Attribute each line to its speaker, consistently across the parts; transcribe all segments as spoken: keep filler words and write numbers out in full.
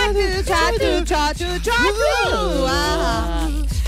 Speaker 1: 차트 차트 차트 차트. 와.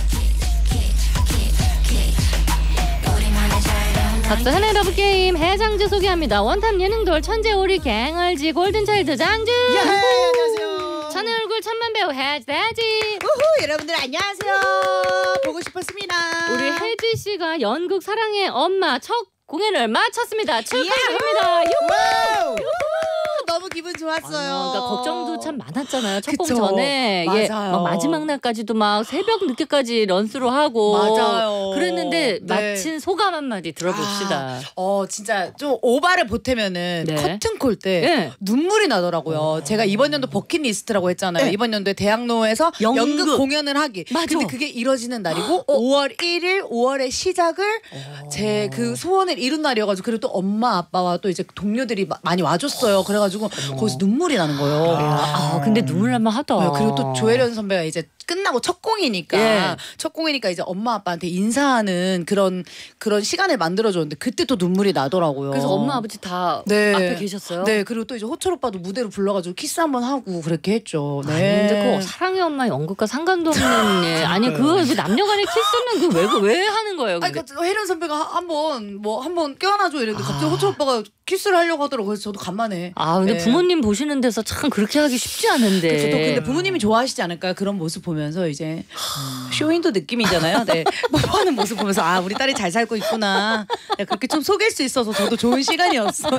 Speaker 2: 박수 하나의 러브 게임 해장주 소개합니다. 원탑 예능돌 천재오리 갱얼지 골든차일드 장준.
Speaker 1: 예, 안녕하세요.
Speaker 2: 천의 얼굴 천만 배우 해지.
Speaker 1: 우후, 여러분들 안녕하세요. 보고 싶었습니다.
Speaker 2: 우리 혜지 씨가 연극 사랑의 엄마 첫 공연을 마쳤습니다. 축하드립니다. 유후!
Speaker 1: 너무 기분 좋았어요.
Speaker 2: 아, 그러니까 걱정도 참 많았잖아요. 첫 공
Speaker 1: 그쵸.
Speaker 2: 전에 예,
Speaker 1: 맞아요.
Speaker 2: 막 마지막 날까지도 막 새벽 늦게까지 런스로 하고
Speaker 1: 맞아요.
Speaker 2: 그랬는데
Speaker 1: 네.
Speaker 2: 마친 소감 한마디 들어봅시다.
Speaker 1: 아, 어 진짜 좀 오바를 보태면은
Speaker 2: 네.
Speaker 1: 커튼콜 때
Speaker 2: 네.
Speaker 1: 눈물이 나더라고요. 제가 이번 연도 버킷리스트라고 했잖아요.
Speaker 2: 네.
Speaker 1: 이번 연도에 대학로에서
Speaker 2: 연극.
Speaker 1: 연극, 공연을 하기.
Speaker 2: 맞아.
Speaker 1: 근데 그게 이뤄지는 날이고 오월 일일 오월의 시작을 제 그 소원을 이룬 날이어가지고 그리고 또 엄마 아빠와 또 이제 동료들이 마- 많이 와줬어요. 그래가지고 거기서 눈물이 나는 거예요.
Speaker 2: 아, 근데 눈물 날만 하다.
Speaker 1: 네, 그리고 또 조혜련 선배가 이제 끝나고 첫 공이니까
Speaker 2: 예.
Speaker 1: 첫 공이니까 이제 엄마 아빠한테 인사하는 그런 그런 시간을 만들어줬는데 그때 또 눈물이 나더라고요.
Speaker 2: 그래서 엄마 아버지 다
Speaker 1: 네.
Speaker 2: 앞에 계셨어요?
Speaker 1: 네, 그리고 또 이제 호철 오빠도 무대로 불러가지고 키스 한번 하고 그렇게 했죠. 네.
Speaker 2: 아니, 근데 그 사랑의 엄마 연극과 상관도 없는 예. 아니 그거 그 남녀간의 키스는 그 왜 왜 하는 거예요?
Speaker 1: 아니,
Speaker 2: 근데?
Speaker 1: 그 혜련 선배가 한번 뭐 한번 껴안아줘 이랬는데 갑자기 호철 오빠가 키스를 하려고 하더라고요. 그래서 저도 간만에.
Speaker 2: 아 근데
Speaker 1: 네.
Speaker 2: 부모님 보시는 데서 참 그렇게 하기 쉽지 않은데.
Speaker 1: 저도 근데 부모님이 좋아하시지 않을까요? 그런 모습 보면서 이제 쇼윈도 느낌이잖아요. 네, 뽀뽀하는 모습 보면서 아 우리 딸이 잘 살고 있구나. 네, 그렇게 좀 속일 수 있어서 저도 좋은 시간이었어요.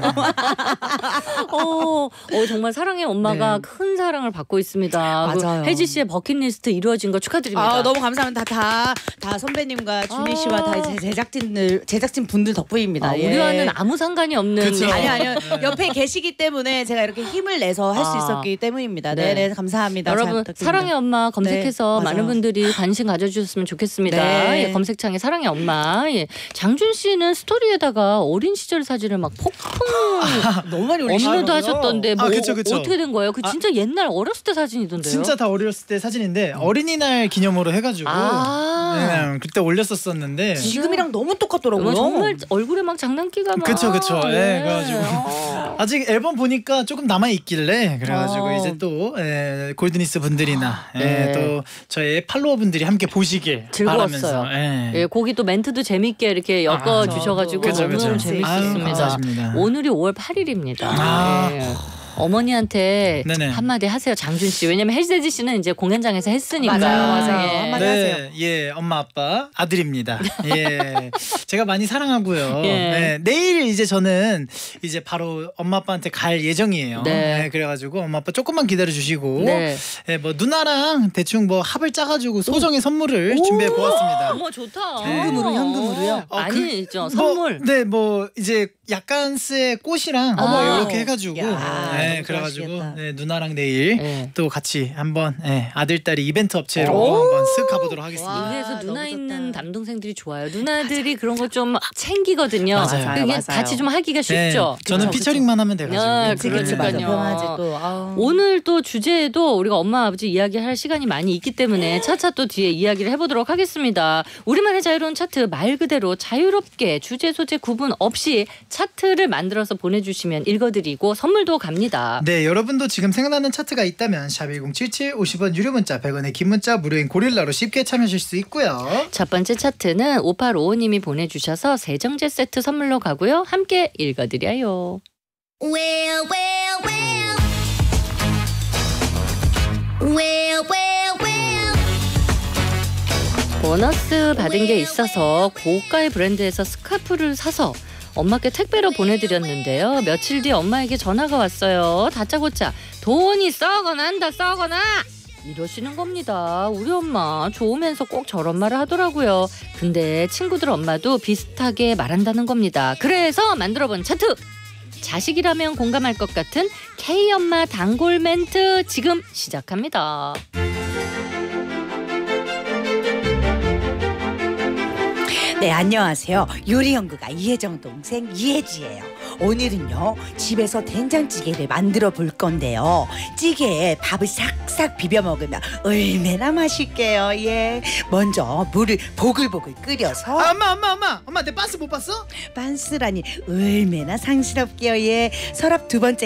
Speaker 2: 어, 어 정말 사랑의 엄마가
Speaker 1: 네.
Speaker 2: 큰 사랑을 받고 있습니다.
Speaker 1: 맞아요.
Speaker 2: 그 혜지 씨의 버킷리스트 이루어진 거 축하드립니다.
Speaker 1: 아 너무 감사합니다. 다 다 선배님과 준비 씨와
Speaker 2: 아.
Speaker 1: 다 이제 제작진들 제작진 분들 덕분입니다.
Speaker 2: 아,
Speaker 1: 예.
Speaker 2: 우리와는 아무 상관이 없는.
Speaker 3: 그쵸.
Speaker 1: 아니요 아니요 옆에 계시기 때문에 제가 이렇게 힘을 내서 할 수
Speaker 2: 아.
Speaker 1: 있었기 때문입니다.
Speaker 2: 네.
Speaker 1: 네네 감사합니다. 잘
Speaker 2: 여러분
Speaker 1: 부탁드립니다.
Speaker 2: 사랑의 엄마 검색해서
Speaker 1: 네,
Speaker 2: 많은
Speaker 1: 맞아요.
Speaker 2: 분들이 관심 가져주셨으면 좋겠습니다.
Speaker 1: 네.
Speaker 2: 예, 검색창에 사랑의 엄마. 예. 장준 씨는 스토리에다가 어린 시절 사진을 막 폭풍
Speaker 1: 너무 많이 올리시더라고요.
Speaker 2: 업로드 하셨던데 뭐
Speaker 3: 아, 그쵸, 그쵸.
Speaker 2: 어떻게 된 거예요? 그 진짜 옛날 어렸을 때 사진이던데요?
Speaker 3: 진짜 다 어렸을 때 사진인데 어린이날 기념으로 해가지고
Speaker 2: 아.
Speaker 3: 네, 그때 올렸었었는데
Speaker 1: 지금이랑 너무 똑같더라고요.
Speaker 2: 뭐 정말 얼굴에 막 장난기가 막.
Speaker 3: 그쵸 그쵸 예,
Speaker 2: 예.
Speaker 3: 그래가지고
Speaker 2: 어.
Speaker 3: 아직 앨범 보니까 조금 남아 있길래 그래가지고
Speaker 1: 어.
Speaker 3: 이제 또 예, 골드니스 분들이나 예,
Speaker 2: 네.
Speaker 3: 또 저의 팔로워 분들이 함께 보시길
Speaker 2: 즐거웠어요.
Speaker 3: 바라면서 예.
Speaker 2: 예, 거기 또 멘트도 재밌게 이렇게 엮어
Speaker 3: 아,
Speaker 2: 주셔가지고
Speaker 3: 그쵸,
Speaker 2: 너무
Speaker 3: 그쵸.
Speaker 2: 재밌었습니다.
Speaker 3: 아유, 감사하십니다.
Speaker 2: 오늘이 오월 팔일입니다.
Speaker 3: 아.
Speaker 2: 예. 어머니한테
Speaker 3: 네네.
Speaker 2: 한마디 하세요, 장준 씨. 왜냐면 혜지 씨는 이제 공연장에서 했으니까.
Speaker 1: 맞아요, 맞아요.
Speaker 2: 예.
Speaker 1: 한마디 하세요.
Speaker 3: 예, 엄마 아빠 아들입니다. 예, 제가 많이 사랑하고요.
Speaker 2: 예.
Speaker 3: 예, 내일 이제 저는 이제 바로 엄마 아빠한테 갈 예정이에요.
Speaker 2: 네.
Speaker 3: 예, 그래가지고 엄마 아빠 조금만 기다려 주시고,
Speaker 2: 네.
Speaker 3: 예, 뭐 누나랑 대충 뭐 합을 짜가지고 소정의 선물을 준비해 보았습니다.
Speaker 2: 어머 좋다.
Speaker 1: 현금으로, 현금으로요?
Speaker 3: 어,
Speaker 2: 아니죠,
Speaker 3: 그, 뭐,
Speaker 2: 선물.
Speaker 3: 네, 뭐 이제 약간스의 꽃이랑
Speaker 2: 어머.
Speaker 3: 뭐 이렇게 해가지고,
Speaker 1: 야,
Speaker 3: 예,
Speaker 1: 너무
Speaker 3: 그래가지고
Speaker 1: 좋아하시겠다.
Speaker 3: 네, 누나랑 내일
Speaker 2: 예.
Speaker 3: 또 같이 한번 예, 아들 딸이 이벤트 업체로
Speaker 2: 오.
Speaker 3: 한번 쓱 가보도록 하겠습니다.
Speaker 1: 와.
Speaker 2: 이래서 누나
Speaker 1: 너무
Speaker 2: 있는
Speaker 1: 좋다.
Speaker 2: 남동생들이 좋아요. 누나들이 그런 거 좀 챙기거든요.
Speaker 3: 맞아요.
Speaker 2: 그게
Speaker 1: 맞아요.
Speaker 2: 같이 좀 하기가
Speaker 3: 네,
Speaker 2: 쉽죠.
Speaker 3: 저는
Speaker 1: 그쵸,
Speaker 3: 피처링만 하면 돼가지고.
Speaker 2: 야,
Speaker 1: 그치, 그치, 맞아.
Speaker 2: 그러니까요.
Speaker 1: 병아지 또. 아우.
Speaker 2: 오늘 또 주제에도 우리가 엄마 아버지 이야기할 시간이 많이 있기 때문에 차차 또 뒤에 이야기를 해보도록 하겠습니다. 우리만의 자유로운 차트 말 그대로 자유롭게 주제 소재 구분 없이 차트를 만들어서 보내주시면 읽어드리고 선물도 갑니다.
Speaker 3: 네, 여러분도 지금 생각나는 차트가 있다면 샵 일공칠칠 오십 원 유료 문자 백 원의 긴 문자 무료인 고릴라로 쉽게 참여하실 수 있고요.
Speaker 2: 첫 번째 차트는 오팔오오님이 보내주셔서 세정제 세트 선물로 가고요. 함께 읽어드려요.
Speaker 4: Well, well, well. Well, well, well.
Speaker 2: 보너스 받은 게 있어서 고가의 브랜드에서 스카프를 사서 엄마께 택배로 보내드렸는데요. 며칠 뒤 엄마에게 전화가 왔어요. 다짜고짜 돈이 썩어 난다 썩어 나 이러시는 겁니다. 우리 엄마 좋으면서 꼭 저런 말을 하더라고요. 근데 친구들 엄마도 비슷하게 말한다는 겁니다. 그래서 만들어본 차트! 자식이라면 공감할 것 같은 K엄마 단골 멘트 지금 시작합니다.
Speaker 1: 네, 안녕하세요. 요리연구가 이혜정 동생 이혜지예요. 오늘은요, 집에서 된장찌개를 만들어 볼 건데요. 찌개에 밥을 싹싹 비벼 먹으면 얼마나 맛있게요. 예. 먼저 물을 보글보글 끓여서
Speaker 3: 아, 엄마 엄마 엄마 엄마 내 반스 못 봤어?
Speaker 1: 빤스라니 얼마나 상스럽게요. 예. 서랍 두 번째